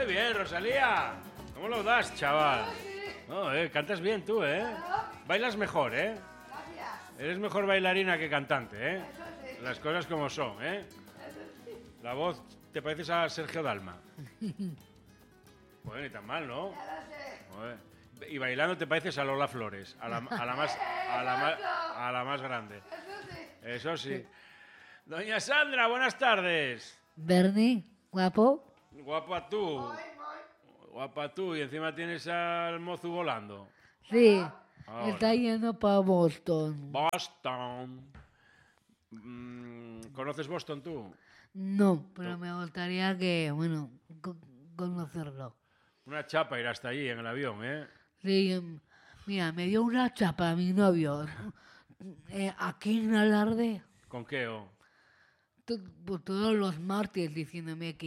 Muy bien, Rosalía. ¿Cómo lo das, chaval? No, cantas bien tú, ¿eh? Bailas mejor, ¿eh? Gracias. Eres mejor bailarina que cantante, ¿eh? Eso sí. Las cosas como son, ¿eh? La voz, te pareces a Sergio Dalma. Bueno, ni tan mal, ¿no? Ya lo sé. Joder. Y bailando te pareces a Lola Flores, a la más grande. Eso sí. Eso sí. Doña Sandra, buenas tardes. Bernie, guapo. Guapa tú. Voy, voy. Guapa tú. Y encima tienes al mozo volando. Sí, Ahora. está yendo para Boston. Boston. ¿Conoces Boston tú? No, pero me gustaría que, bueno, conocerlo. Una chapa ir hasta allí en el avión, ¿eh? Sí, mira, me dio una chapa a mi novio. Aquí en Alarde, ¿Con qué? Oh? por todos los martes diciéndome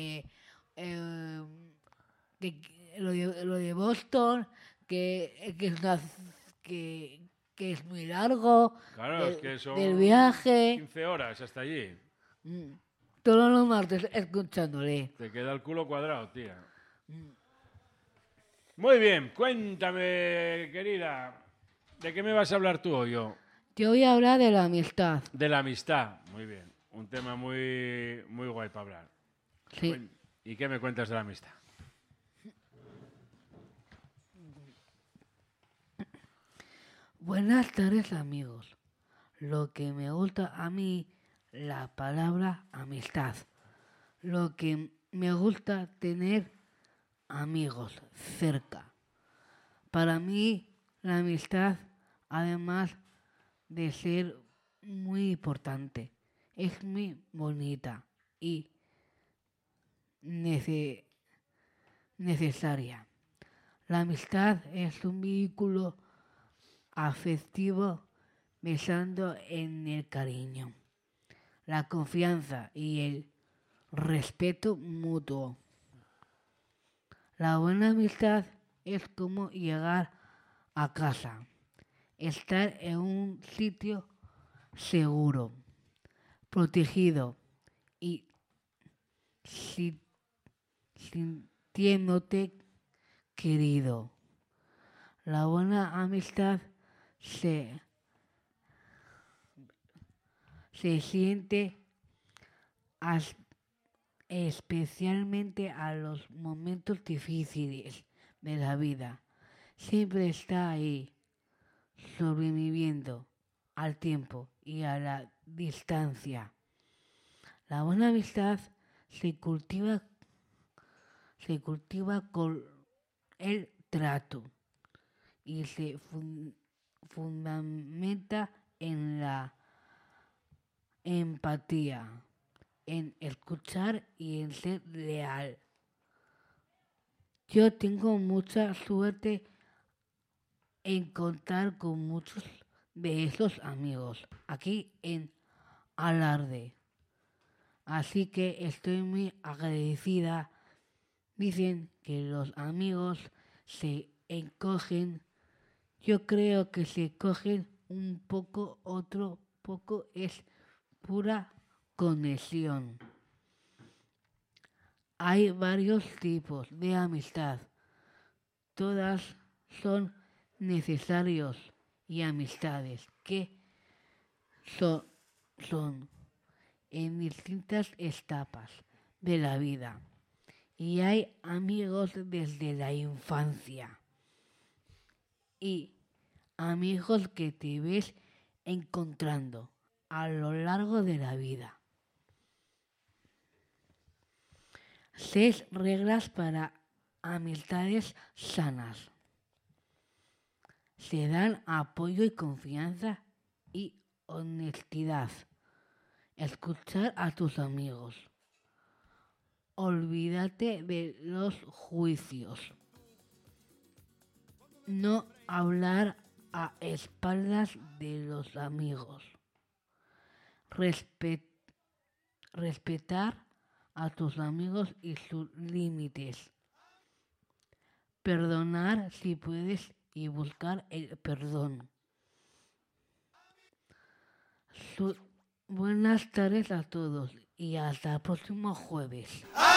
que lo de Boston, que es que es muy largo, Claro, es que son del viaje. 15 horas hasta allí. Todos los martes escuchándole. Te queda el culo cuadrado, tía. Muy bien, cuéntame, querida. ¿De qué me vas a hablar tú o yo? Te voy a hablar de la amistad. De la amistad. Muy bien. Un tema muy, muy guay para hablar. Sí. ¿Y qué me cuentas de la amistad? Buenas tardes, amigos. Lo que me gusta a mí, la palabra amistad. Lo que me gusta tener amigos cerca. Para mí, la amistad, además de ser muy importante, es muy bonita y necesaria. La amistad es un vehículo afectivo basado en el cariño, la confianza y el respeto mutuo. La buena amistad es como llegar a casa, estar en un sitio seguro, protegido y sintiéndote querido. La buena amistad se siente especialmente a los momentos difíciles de la vida. Siempre está ahí, sobreviviendo al tiempo y a la distancia. La buena amistad se cultiva con el trato y se fundamenta en la empatía, en escuchar y en ser leal. Yo tengo mucha suerte en contar con muchos de esos amigos aquí en Alarde. Así que estoy muy agradecida. Dicen que los amigos se encogen. Yo creo que se cogen un poco, otro poco es pura conexión. Hay varios tipos de amistad. Todas son necesarios y amistades que son en distintas etapas de la vida. Y hay amigos desde la infancia y amigos que te ves encontrando a lo largo de la vida. 6 reglas para amistades sanas. Se dan apoyo y confianza y honestidad. Escuchar a tus amigos. Olvídate de los juicios. No hablar a espaldas de los amigos. Respetar a tus amigos y sus límites. Perdonar si puedes y buscar el perdón. Buenas tardes a todos y hasta el próximo jueves.